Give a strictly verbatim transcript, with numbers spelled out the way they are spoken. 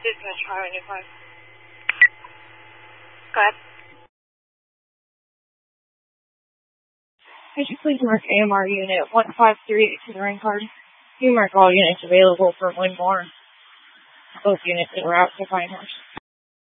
Just gonna try on your phone. Go ahead. Could you please mark A M R unit one five three eight to the ring card? You mark all units available for one more. Both units en route to Pinehurst.